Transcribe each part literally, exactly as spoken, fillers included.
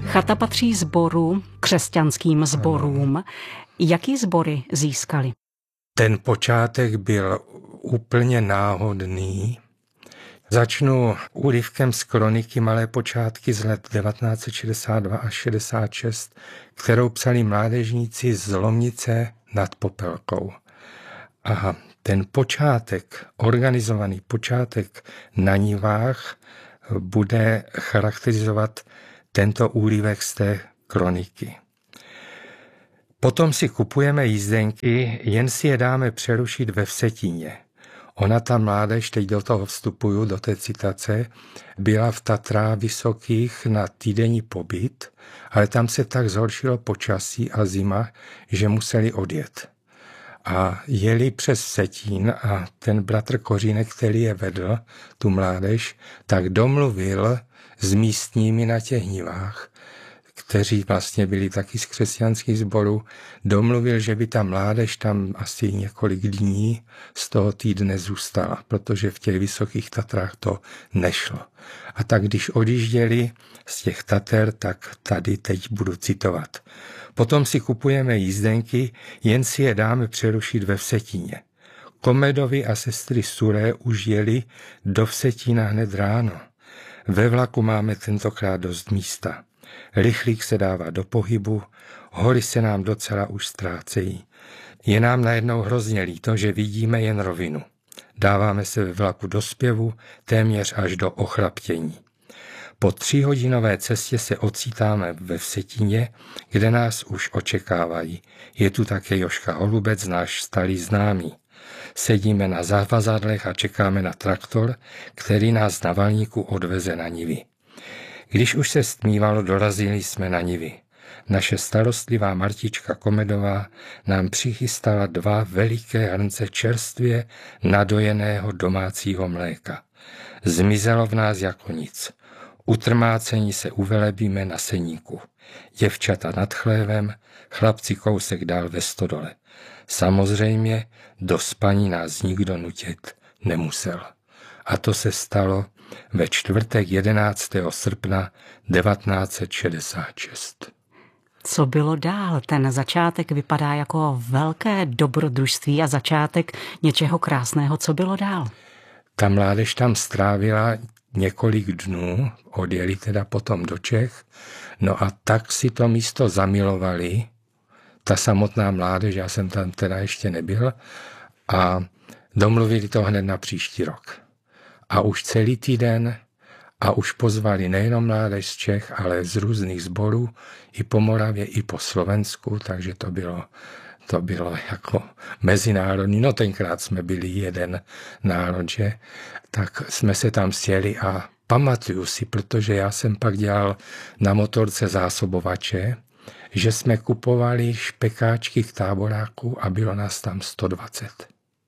Chata patří sboru, křesťanským sborům. Jaký sbory získali? Ten počátek byl úplně náhodný. Začnu úryvkem z kroniky Malé počátky z let devatenáct set šedesát dva až šedesát šest, kterou psali mládežníci z Lomnice nad Popelkou. A ten počátek, organizovaný počátek na nivách, bude charakterizovat tento úryvek z té kroniky. Potom si kupujeme jízdenky, jen si je dáme přerušit ve Vsetíně. Ona, ta mládež, teď do toho vstupuju, do té citace, byla v Tatrách Vysokých na týdenní pobyt, ale tam se tak zhoršilo počasí a zima, že museli odjet. A jeli přes Vsetín a ten bratr Kořínek, který je vedl, tu mládež, tak domluvil s místními na těch nivách, kteří vlastně byli taky z křesťanských sborů, domluvil, že by ta mládež tam asi několik dní z toho týdne zůstala, protože v těch Vysokých Tatrách to nešlo. A tak když odjížděli z těch Tater, tak tady teď budu citovat. Potom si kupujeme jízdenky, jen si je dáme přerušit ve Vsetíně. Komedovi a sestry Suré už jeli do Vsetína hned ráno. Ve vlaku máme tentokrát dost místa. Rychlík se dává do pohybu, hory se nám docela už ztrácejí. Je nám najednou hrozně líto, že vidíme jen rovinu. Dáváme se ve vlaku do zpěvu, téměř až do ochlaptění. Po tříhodinové cestě se ocitáme ve Vsetíně, kde nás už očekávají. Je tu také Joška Holubec, náš starý známý. Sedíme na zavazadlech a čekáme na traktor, který nás na Valníku odveze na nivy. Když už se stmívalo, dorazili jsme na nivy. Naše starostlivá Martička Komedová nám přichystala dva veliké hrnce čerstvě nadojeného domácího mléka. Zmizelo v nás jako nic. Utrmácení se uvelebíme na seníku. Děvčata nad chlévem, chlapci kousek dál ve stodole. Samozřejmě do spaní nás nikdo nutit nemusel. A to se stalo ve čtvrtek jedenáctého srpna devatenáct set šedesát šest. Co bylo dál? Ten začátek vypadá jako velké dobrodružství a začátek něčeho krásného. Co bylo dál? Ta mládež tam strávila několik dnů, odjeli teda potom do Čech, no a tak si to místo zamilovali, ta samotná mládež, já jsem tam teda ještě nebyl, a domluvili to hned na příští rok. A už celý týden a už pozvali nejenom mládež z Čech, ale z různých sborů, i po Moravě, i po Slovensku, takže to bylo, to bylo jako mezinárodní. No tenkrát jsme byli jeden národ, že? Tak jsme se tam sjeli a pamatuju si, protože já jsem pak dělal na motorce zásobovače, že jsme kupovali špekáčky k táboráku a bylo nás tam sto dvacet.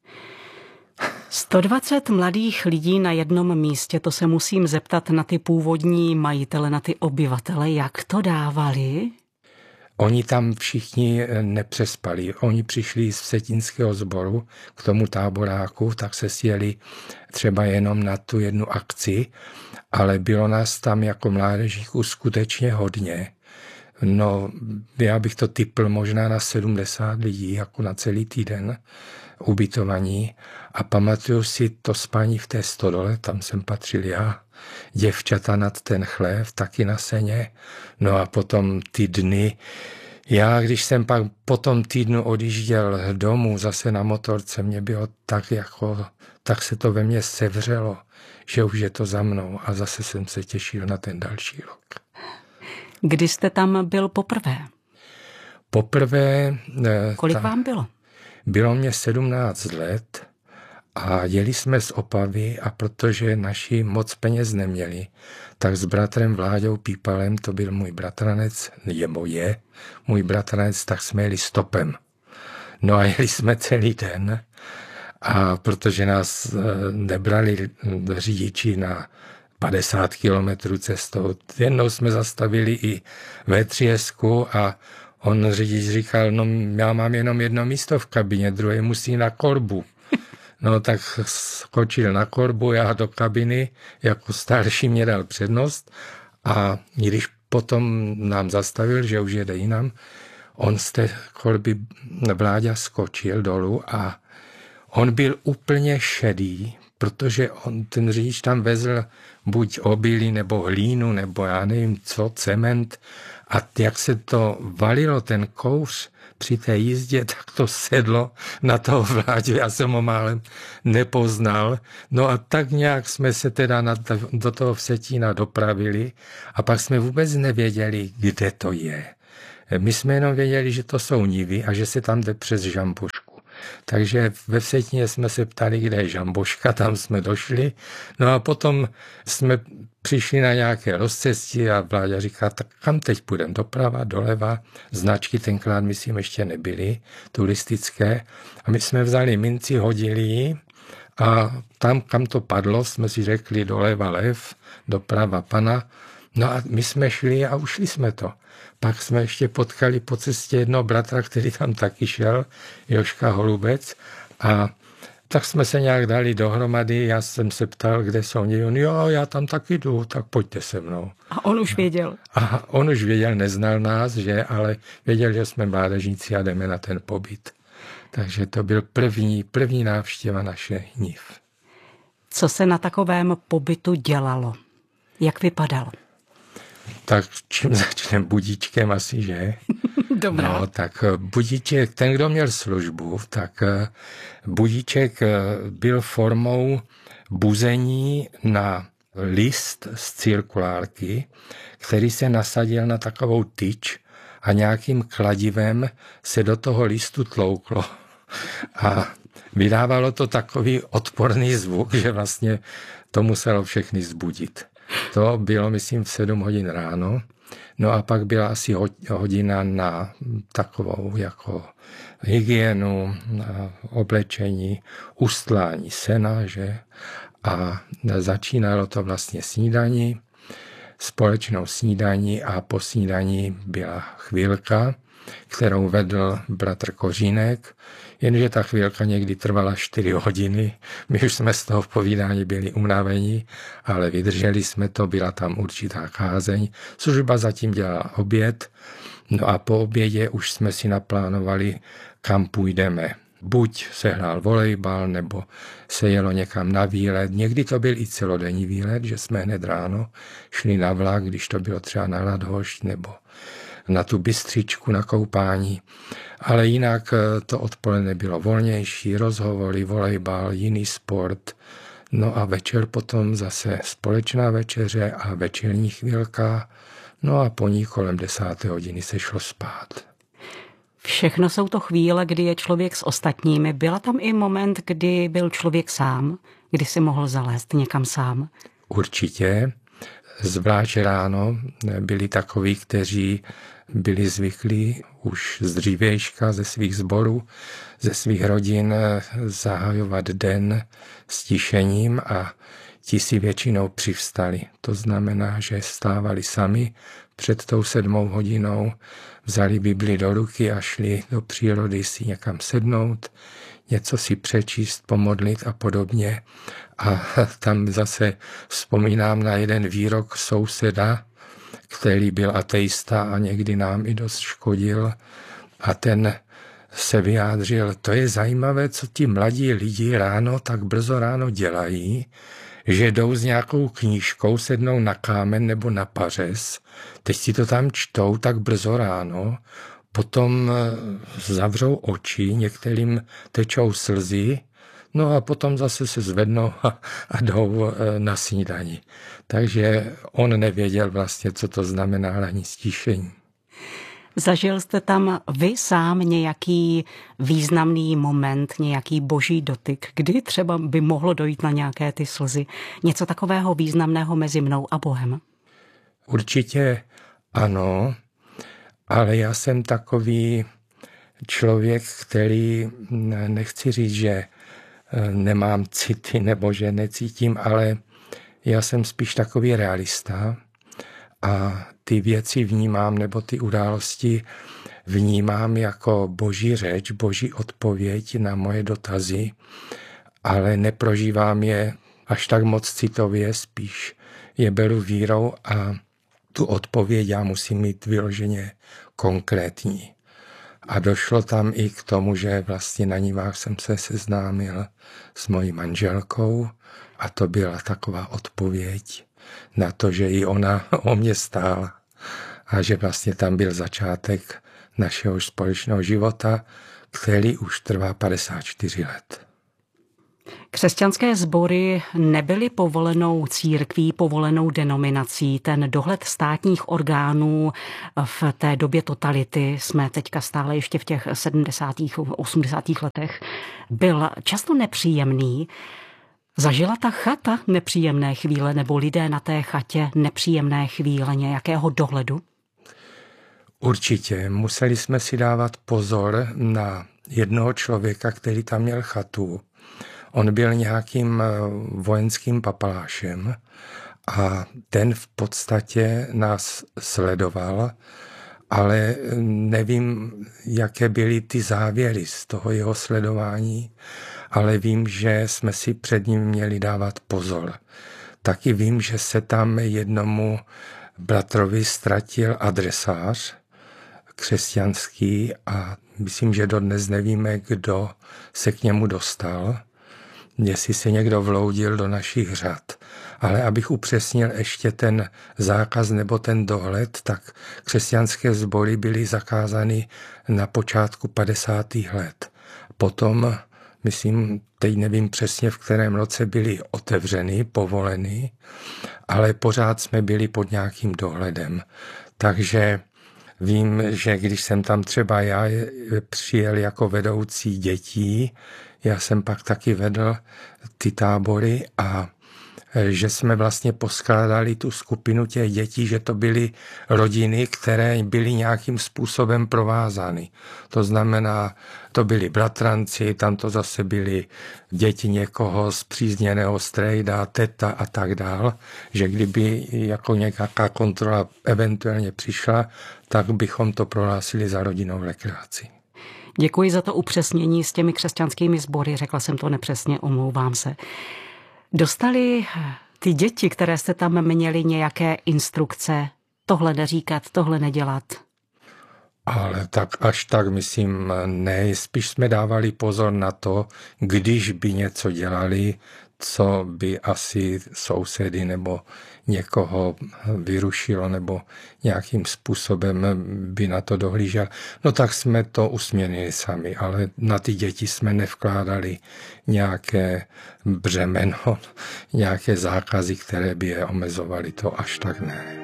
sto dvacet mladých lidí na jednom místě, to se musím zeptat na ty původní majitele, na ty obyvatele, jak to dávali? Oni tam všichni nepřespali. Oni přišli z vsetínského sboru k tomu táboráku, tak se sjeli třeba jenom na tu jednu akci, ale bylo nás tam jako mládežíků skutečně hodně. No, já bych to tipl možná na sedmdesát lidí, jako na celý týden ubytovaní. A pamatuju si to spání v té stodole, tam jsem patřil já, děvčata nad ten chlév, taky na seně. No a potom ty dny, já když jsem pak po tom týdnu odjížděl domů zase na motorce, mě bylo tak jako, tak se to ve mně sevřelo, že už je to za mnou a zase jsem se těšil na ten další rok. Kdy jste tam byl poprvé? Poprvé... Kolik ta, vám bylo? Bylo mě sedmnáct let a jeli jsme z Opavy a protože naši moc peněz neměli, tak s bratrem Vláďou Pípalem, to byl můj bratranec, nebo je můj bratranec, tak jsme jeli stopem. No a jeli jsme celý den a protože nás nebrali řidiči na padesát kilometrů cestou. Jednou jsme zastavili i ve Třiesku a on řidič říkal, no já mám jenom jedno místo v kabině, druhé musí na korbu. No tak skočil na korbu, já do kabiny, jako starší mě dal přednost a když potom nám zastavil, že už jede jinam. On z té kolby Vláďa skočil dolů a on byl úplně šedý, protože on, ten řidič tam vezl buď obilí, nebo hlínu, nebo já nevím co, cement. A jak se to valilo, ten kouř při té jízdě, tak to sedlo na toho Vláďu. Já jsem ho málem nepoznal. No a tak nějak jsme se teda na, do toho Vsetína dopravili a pak jsme vůbec nevěděli, kde to je. My jsme jenom věděli, že to jsou nivy a že se tam jde přes Žambošku. Takže ve Vsetíně jsme se ptali, kde je Žamboška, tam jsme došli. No a potom jsme přišli na nějaké rozcestí a Vláďa říká, tak kam teď půjdeme? Doprava, doleva, značky tenkrát, myslím, ještě nebyly turistické. A my jsme vzali minci, hodili ji a tam, kam to padlo, jsme si řekli doleva lev, doprava pana. No a my jsme šli a ušli jsme to. Pak jsme ještě potkali po cestě jednoho bratra, který tam taky šel, Joška Holubec, a tak jsme se nějak dali dohromady, já jsem se ptal, kde jsou oni, on, jo, já tam taky jdu, tak pojďte se mnou. A on už věděl. A on už věděl, neznal nás, že, ale věděl, že jsme mládežníci a jdeme na ten pobyt. Takže to byl první, první návštěva naše niv. Co se na takovém pobytu dělalo? Jak vypadalo? Tak čím začneme budíčkem asi, že? Dobrá. No, tak budíček, ten, kdo měl službu, tak budíček byl formou buzení na list z cirkulárky, který se nasadil na takovou tyč a nějakým kladivem se do toho listu tlouklo. A vydávalo to takový odporný zvuk, že vlastně to muselo všechny zbudit. To bylo, myslím, v sedm hodin ráno. No a pak byla asi hodina na takovou jako hygienu, na oblečení, ustlání sena, že? A začínalo to vlastně snídaní, společnou snídaní a po snídaní byla chvílka, kterou vedl bratr Kořínek, jenže ta chvílka někdy trvala čtyři hodiny. My už jsme z toho povídání byli unavení, ale vydrželi jsme to, byla tam určitá kázeň. Služba zatím dělala oběd, no a po obědě už jsme si naplánovali, kam půjdeme. Buď se hrál volejbal, nebo se jelo někam na výlet. Někdy to byl i celodenní výlet, že jsme hned ráno šli na vlak, když to bylo třeba na Ladhošť, nebo na tu Bystřičku, na koupání. Ale jinak to odpoledne bylo volnější, rozhovory, volejbal, jiný sport. No a večer potom zase společná večeře a večerní chvílka. No a po ní kolem desáté hodiny se šlo spát. Všechno jsou to chvíle, kdy je člověk s ostatními. Byla tam i moment, kdy byl člověk sám, kdy si mohl zalézt někam sám? Určitě. Zvlášť ráno byli takoví, kteří byli zvyklí už z dřívějška ze svých sborů, ze svých rodin zahajovat den stišením a ti si většinou přivstali. To znamená, že stávali sami před tou sedmou hodinou, vzali Bibli do ruky a šli do přírody si někam sednout, něco si přečíst, pomodlit a podobně. A tam zase vzpomínám na jeden výrok souseda, který byl ateista a někdy nám i dost škodil. A ten se vyjádřil, to je zajímavé, co ti mladí lidi ráno, tak brzo ráno dělají, že jdou s nějakou knížkou, sednou na kámen nebo na pařez, teď si to tam čtou tak brzo ráno, potom zavřou oči, některým tečou slzy, no a potom zase se zvednou a, a jdou na snídani. Takže on nevěděl vlastně, co to znamená ani stišení. Zažil jste tam vy sám nějaký významný moment, nějaký boží dotyk, kdy třeba by mohlo dojít na nějaké ty slzy? Něco takového významného mezi mnou a Bohem? Určitě ano, ale já jsem takový člověk, který, nechci říct, že nemám city nebo že necítím, ale já jsem spíš takový realista a ty věci vnímám, nebo ty události vnímám jako boží řeč, boží odpověď na moje dotazy, ale neprožívám je až tak moc citově, spíš je beru vírou a tu odpověď já musím mít vyloženě konkrétní. A došlo tam i k tomu, že vlastně na Nivách jsem se seznámil s mojí manželkou a to byla taková odpověď na to, že i ona o mě stála a že vlastně tam byl začátek našeho společného života, který už trvá padesát čtyři let. Křesťanské sbory nebyly povolenou církví, povolenou denominací. Ten dohled státních orgánů v té době totality, jsme teďka stále ještě v těch sedmdesátých, osmdesátých letech, byl často nepříjemný. Zažila ta chata nepříjemné chvíle nebo lidé na té chatě nepříjemné chvíle nějakého dohledu? Určitě. Museli jsme si dávat pozor na jednoho člověka, který tam měl chatu. On byl nějakým vojenským papalášem a ten v podstatě nás sledoval, ale nevím, jaké byly ty závěry z toho jeho sledování, ale vím, že jsme si před ním měli dávat pozor. Taky vím, že se tam jednomu bratrovi ztratil adresář křesťanský a myslím, že dodnes nevíme, kdo se k němu dostal, jestli se někdo vloudil do našich řad. Ale abych upřesnil ještě ten zákaz nebo ten dohled, tak křesťanské sbory byly zakázány na počátku padesátých let. Potom, myslím, teď nevím přesně, v kterém roce byly otevřeny, povoleny, ale pořád jsme byli pod nějakým dohledem. Takže vím, že když jsem tam třeba já přijel jako vedoucí dětí, já jsem pak taky vedl ty tábory a že jsme vlastně poskládali tu skupinu těch dětí, že to byly rodiny, které byly nějakým způsobem provázány. To znamená, to byli bratranci, tam to zase byly děti někoho spřízněného strejda, teta a tak dál, že kdyby jako nějaká kontrola eventuálně přišla, tak bychom to prohlásili za rodinnou rekreaci. Děkuji za to upřesnění s těmi křesťanskými sbory, řekla jsem to nepřesně, omlouvám se. Dostali ty děti, které jste tam měli, nějaké instrukce, tohle neříkat, tohle nedělat? Ale tak až tak, myslím, ne. Spíš jsme dávali pozor na to, když by něco dělali, co by asi sousedy nebo někoho vyrušilo nebo nějakým způsobem by na to dohlížel. No tak jsme to usměrnili sami, ale na ty děti jsme nevkládali nějaké břemeno, nějaké zákazy, které by je omezovaly, to až tak ne.